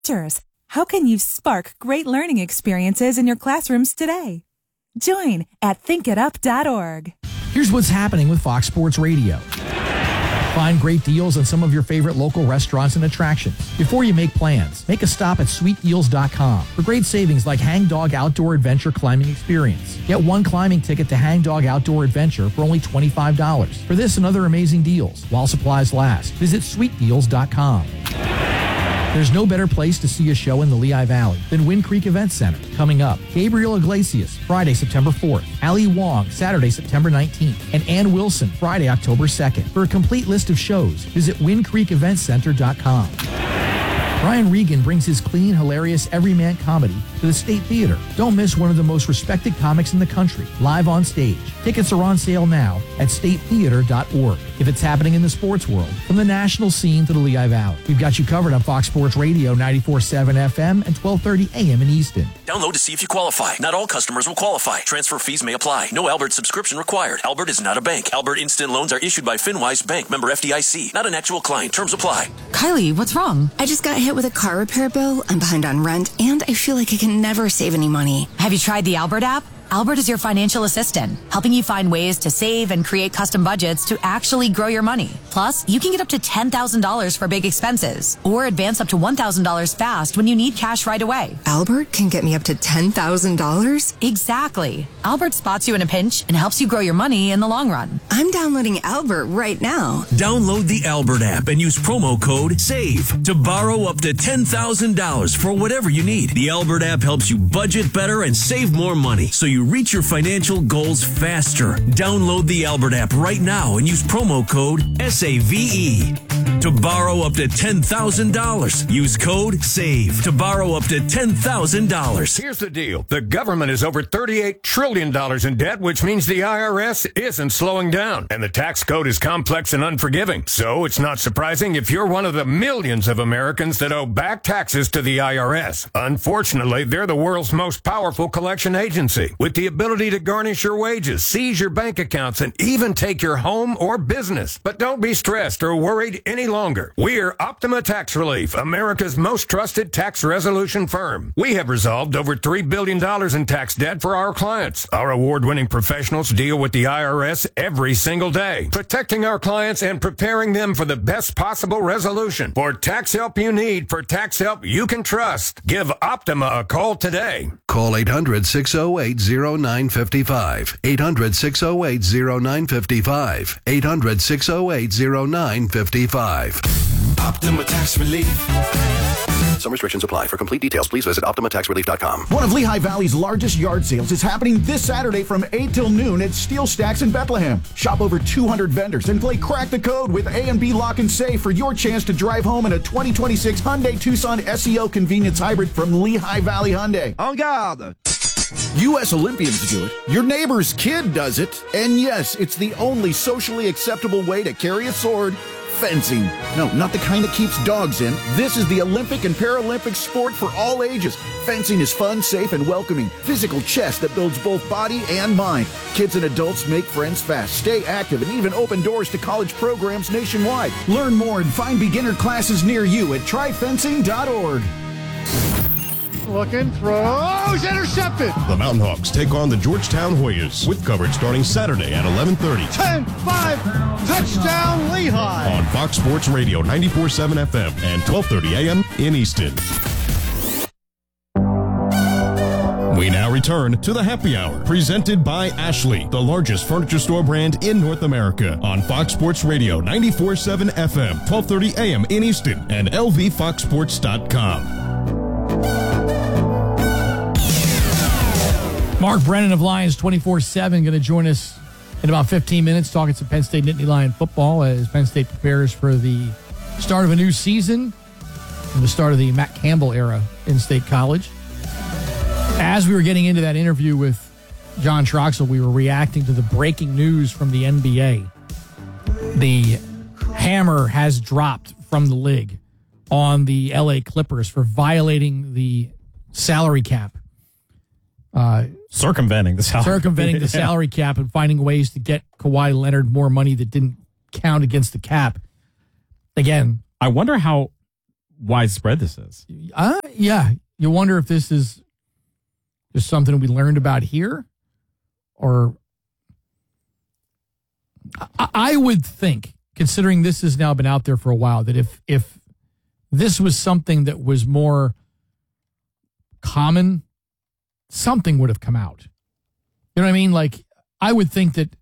How can you spark great learning experiences in your classrooms today? Join at thinkitup.org. Here's what's happening with Fox Sports Radio. Find great deals on some of your favorite local restaurants and attractions. Before you make plans, make a stop at sweetdeals.com for great savings like Hang Dog Outdoor Adventure Climbing Experience. Get one climbing ticket to Hang Dog Outdoor Adventure for only $25. For this and other amazing deals, while supplies last, visit sweetdeals.com. There's no better place to see a show in the Lehigh Valley than Wind Creek Event Center. Coming up, Gabriel Iglesias, Friday, September 4th. Ali Wong, Saturday, September 19th. And Ann Wilson, Friday, October 2nd. For a complete list of shows, visit windcreekeventcenter.com. Brian Regan brings his clean, hilarious, everyman comedy to the State Theater. Don't miss one of the most respected comics in the country, live on stage. Tickets are on sale now at statetheater.org. If it's happening in the sports world, from the national scene to the Lehigh Valley, we've got you covered on Fox Sports Radio 94.7 FM and 1230 AM in Easton. Download to see if you qualify. Not all customers will qualify. Transfer fees may apply. No Albert subscription required. Albert is not a bank. Albert Instant Loans are issued by FinWise Bank, member FDIC. Not an actual client. Terms apply. Kylie, what's wrong? I just got hit with a car repair bill. I'm behind on rent, and I feel like I can never save any money. Have you tried the Albert app? Albert is your financial assistant, helping you find ways to save and create custom budgets to actually grow your money. Plus, you can get up to $10,000 for big expenses or advance up to $1,000 fast when you need cash right away. Albert can get me up to $10,000? Exactly. Albert spots you in a pinch and helps you grow your money in the long run. I'm downloading Albert right now. Download the Albert app and use promo code SAVE to borrow up to $10,000 for whatever you need. The Albert app helps you budget better and save more money so you reach your financial goals faster. Download the Albert app right now and use promo code SAVE to borrow up to $10,000. Use code SAVE to borrow up to $10,000. Here's the deal. The government is over $38 trillion in debt, which means the IRS isn't slowing down. And the tax code is complex and unforgiving. So it's not surprising if you're one of the millions of Americans that owe back taxes to the IRS. Unfortunately, they're the world's most powerful collection agency, with the ability to garnish your wages, seize your bank accounts, and even take your home or business. But don't be stressed or worried any longer. We're Optima Tax Relief, America's most trusted tax resolution firm. We have resolved over $3 billion in tax debt for our clients. Our award-winning professionals deal with the IRS every single day, protecting our clients and preparing them for the best possible resolution. For tax help you need, for tax help you can trust, give Optima a call today. Call 800-608-0955. 800-608-0955. 800-608-0955. Optima Tax Relief. Some restrictions apply. For complete details, please visit OptimaTaxRelief.com. One of Lehigh Valley's largest yard sales is happening this Saturday from 8 till noon at Steel Stacks in Bethlehem. Shop over 200 vendors and play Crack the Code with A&B Lock and Safe for your chance to drive home in a 2026 Hyundai Tucson SEO Convenience Hybrid from Lehigh Valley Hyundai. En garde! U.S. Olympians do it. Your neighbor's kid does it. And yes, it's the only socially acceptable way to carry a sword. Fencing. No, not the kind that keeps dogs in. This is the Olympic and Paralympic sport for all ages. Fencing is fun, safe, and welcoming. Physical chess that builds both body and mind. Kids and adults make friends fast, stay active, and even open doors to college programs nationwide. Learn more and find beginner classes near you at tryfencing.org. Looking, throws, intercepted. The Mountain Hawks take on the Georgetown Hoyas with coverage starting Saturday at 11:30. 10-5, touchdown Lehigh. On Fox Sports Radio 94.7 FM and 12:30 AM in Easton. We now return to the Happy Hour, presented by Ashley, the largest furniture store brand in North America, on Fox Sports Radio 94.7 FM, 12:30 AM in Easton, and lvfoxsports.com. Mark Brennan of Lions 24/7 going to join us in about 15 minutes talking some Penn State Nittany Lion football as Penn State prepares for the start of a new season and the start of the Matt Campbell era in State College. As we were getting into that interview with John Troxell, we were reacting to the breaking news from the NBA. The hammer has dropped from the league on the LA Clippers for violating the salary cap. Circumventing the salary cap and finding ways to get Kawhi Leonard more money that didn't count against the cap. Again, I wonder widespread this is. Yeah. You wonder if this is just something we learned about here, or I would think, considering this has now been out there for a while, that if this was something that was more common, something would have come out. You know what I mean? Like, I would think that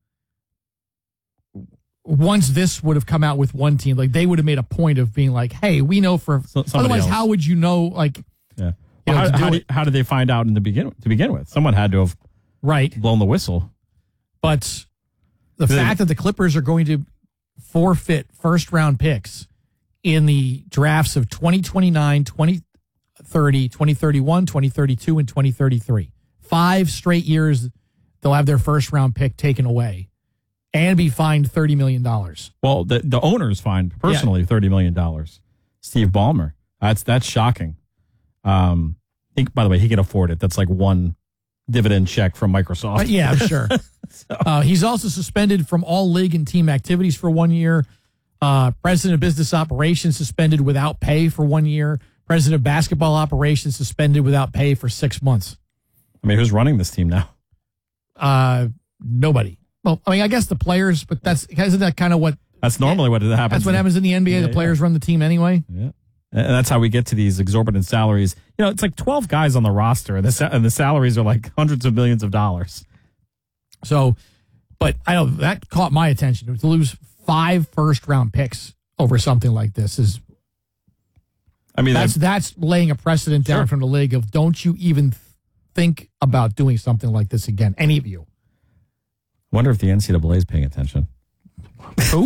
once this would have come out with one team, like they would have made a point of being like, hey, we know for otherwise, how would you know? Like, yeah. Well, how did they find out to begin with? Someone had to have blown the whistle. But the fact that the Clippers are going to forfeit first-round picks in the drafts of 2029, 2030, 2031, 2032, and 2033. 5 straight years they'll have their first-round pick taken away and be fined $30 million. Well, the owners fined personally $30 million. Steve Ballmer. That's shocking. By the way, he can afford it. That's like one dividend check from Microsoft. Yeah, I'm sure. He's also suspended from all league and team activities for 1 year. President of business operations suspended without pay for 1 year. President of basketball operations suspended without pay for 6 months. I mean, who's running this team now? Nobody. Well, I mean, I guess the players, but isn't that kind of what? That's normally what happens. That's what happens in the NBA. The players run the team anyway. Yeah. And that's how we get to these exorbitant salaries. You know, it's like 12 guys on the roster, and the salaries are like hundreds of millions of dollars. So, but I know that caught my attention. To lose 5 first-round picks over something like this is, I mean, that's laying a precedent down from the league of don't you even think about doing something like this again, any of you. Wonder if the NCAA is paying attention. Who?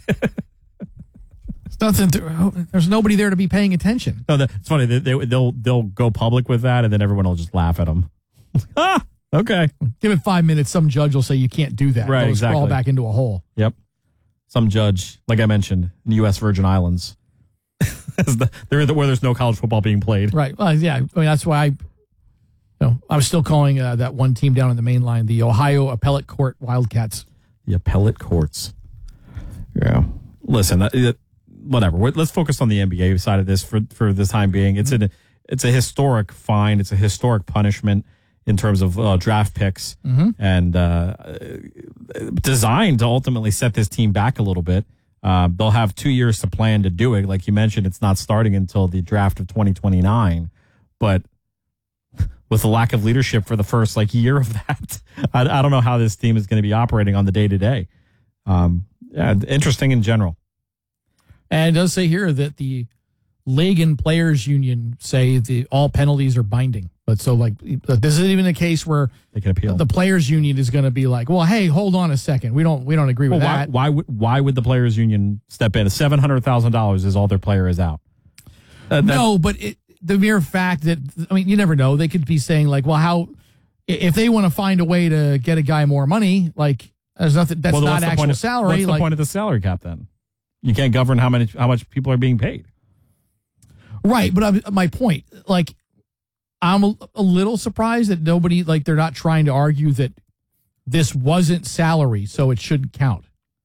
There's nobody there to be paying attention. No, it's funny. They'll go public with that, and then everyone will just laugh at them. Okay. Give it 5 minutes. Some judge will say you can't do that. Right, exactly. Crawl back into a hole. Yep. Some judge, like I mentioned, in the U.S. Virgin Islands, where there's no college football being played. Right. Well, yeah. I mean, that's why I was still calling that one team down in the main line the Ohio Appellate Court Wildcats. The appellate courts. Yeah. Listen, whatever. Let's focus on the NBA side of this for this time being. It's a historic fine. It's a historic punishment in terms of draft picks, and designed to ultimately set this team back a little bit. They'll have 2 years to plan to do it. Like you mentioned, it's not starting until the draft of 2029, but with the lack of leadership for the first year of that, I don't know how this team is going to be operating on the day-to-day. Interesting in general. And it does say here that the league and players union say all penalties are binding. But so this isn't even a case where they can appeal. The players union is going to be like, well, hey, hold on a second. We don't agree with that. Why would the players union step in? $700,000 is all their player is out. No, but the mere fact that, I mean, you never know. They could be saying if they want to find a way to get a guy more money, there's nothing, that's not actual salary. What's the point of the salary cap then? You can't govern how much people are being paid. Right, but my point, I'm a little surprised that nobody, they're not trying to argue that this wasn't salary, so it shouldn't count.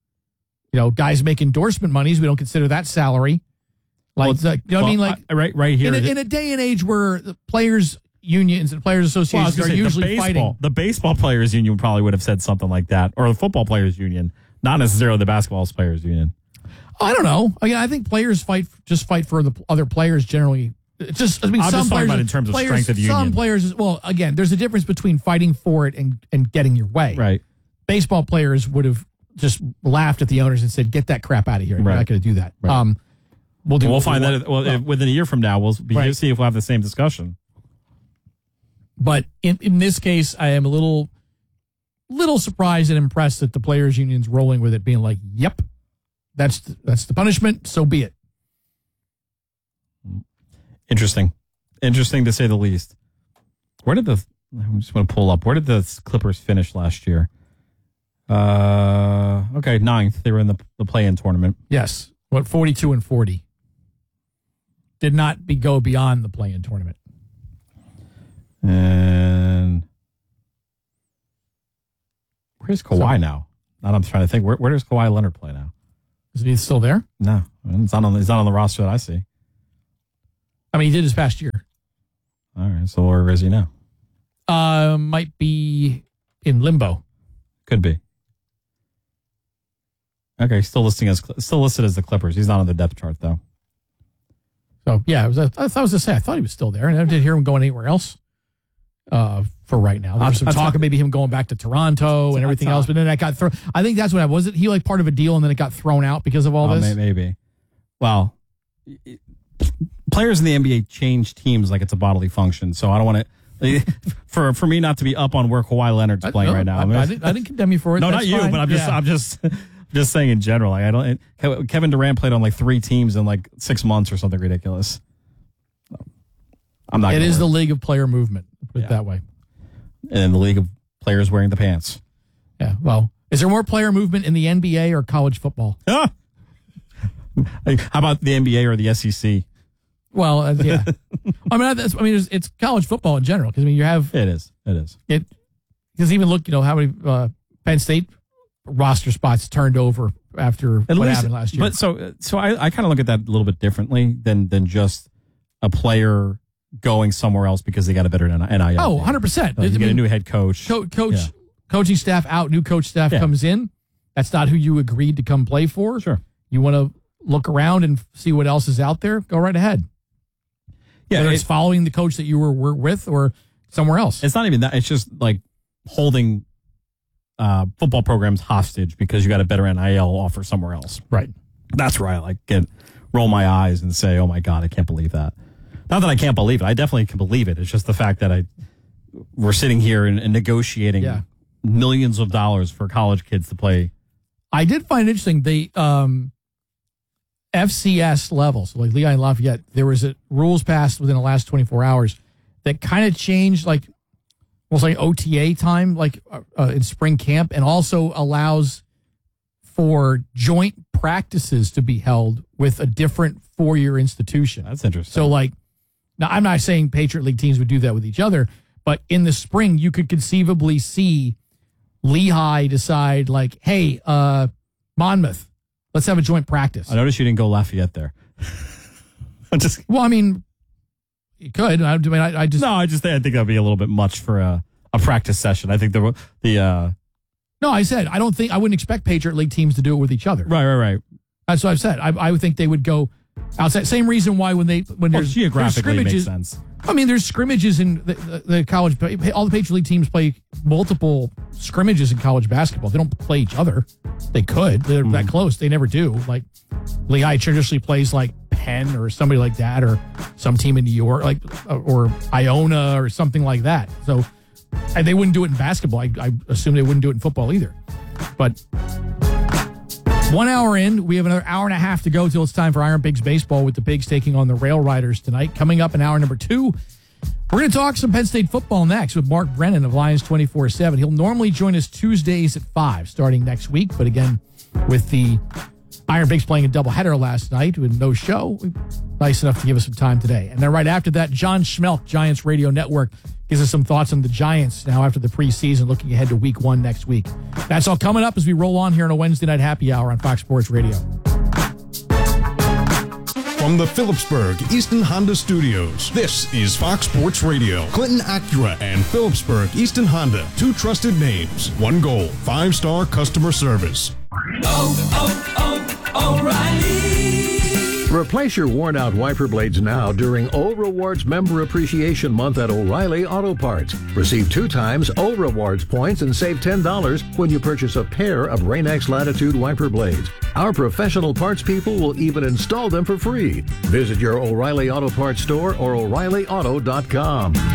Guys make endorsement monies, we don't consider that salary. Right here. In a day and age where the players' unions and players' associations are usually fighting. The baseball players' union probably would have said something like that, or the football players' union, not necessarily the basketball players' union. I don't know. I think players fight for the other players generally. I'm just talking about in terms of strength of the union. Some players, again, there's a difference between fighting for it and getting your way. Right. Baseball players would have just laughed at the owners and said, "Get that crap out of here. You're not going to do that." Right. We'll find that. Within a year from now, we'll see if we'll have the same discussion. But in this case, I am a little surprised and impressed that the players' union's rolling with it, being like, "Yep, that's the punishment. So be it." Interesting to say the least. I just want to pull up. Where did the Clippers finish last year? 9th. They were in the play-in tournament. Yes. 42-40. Did not go beyond the play-in tournament. And where's Kawhi now? I'm trying to think. Where does Kawhi Leonard play now? Is he still there? No, he's not on the roster that I see. I mean, he did his past year. All right, so where is he now? Might be in limbo. Could be. Okay, still listed as the Clippers. He's not on the depth chart, though. So, yeah, I thought I was going to say, I thought he was still there, and I didn't hear him going anywhere else for right now. There was some talk of maybe him going back to Toronto and everything else, but then that got thrown. I think that's what happened. Wasn't he like part of a deal, and then it got thrown out because of all this? Maybe. Well, players in the NBA change teams like it's a bodily function, so I don't want to... For me not to be up on where Kawhi Leonard's playing right now. I didn't condemn you for it. No, That's not you, fine. but I'm just saying in general. Like, I don't. Kevin Durant played on like 3 teams in like 6 months or something ridiculous. I'm not. It is the league of player movement. Put it that way. And the league of players wearing the pants. Yeah. Well, is there more player movement in the NBA or college football? How about the NBA or the SEC? Well, yeah. It's college football in general because you have it is because even look, how many Penn State roster spots turned over after what happened last year. But so I kind of look at that a little bit differently than just a player going somewhere else because they got a better NIL. Oh, 100%. You get a new head coach. Coaching staff out, new coach staff comes in. That's not who you agreed to come play for. Sure. You want to look around and see what else is out there? Go right ahead. Yeah, whether it's following the coach that you were with or somewhere else. It's not even that. It's just like holding football programs hostage because you got a better NIL offer somewhere else. Right. That's where I roll my eyes and say, oh my God, I can't believe that. Not that I can't believe it. I definitely can believe it. It's just the fact that we're sitting here and negotiating millions of dollars for college kids to play. I did find it interesting. The FCS level, so like Lehigh and Lafayette, there was rules passed within the last 24 hours that kind of changed almost like OTA time, in spring camp, and also allows for joint practices to be held with a different 4-year institution. That's interesting. So now I'm not saying Patriot League teams would do that with each other, but in the spring you could conceivably see Lehigh decide hey, Monmouth, let's have a joint practice. I noticed you didn't go Lafayette there. You could. I think that'd be a little bit much for a practice session. I think No, I said I wouldn't expect Patriot League teams to do it with each other. Right. That's what I've said. I would think they would go outside. Same reason why when there's geographically scrimmages, makes sense. I mean, there's scrimmages in the college. All the Patriot League teams play multiple scrimmages in college basketball. They don't play each other. They could. They're that close. They never do. Lehigh traditionally plays Penn or somebody like that, or some team in New York, or Iona or something like that. So they wouldn't do it in basketball. I assume they wouldn't do it in football either. But 1 hour in, we have another hour and a half to go till it's time for Iron Pigs baseball with the Pigs taking on the Rail Riders tonight. Coming up in hour number 2, we're going to talk some Penn State football next with Mark Brennan of Lions 24/7. He'll normally join us Tuesdays at 5 starting next week. But again, with the Iron Pigs playing a doubleheader last night with no show, nice enough to give us some time today. And then right after that, John Schmelk, Giants Radio Network, gives us some thoughts on the Giants now after the preseason, looking ahead to week 1 next week. That's all coming up as we roll on here on a Wednesday night happy hour on Fox Sports Radio. From the Phillipsburg Easton Honda Studios, this is Fox Sports Radio. Clinton Acura and Phillipsburg Easton Honda, 2 trusted names, 1 goal, 5-star customer service. O'Reilly. Replace your worn-out wiper blades now during O Rewards Member Appreciation Month at O'Reilly Auto Parts. Receive 2 times O Rewards points and save $10 when you purchase a pair of Rain-X Latitude wiper blades. Our professional parts people will even install them for free. Visit your O'Reilly Auto Parts store or O'ReillyAuto.com.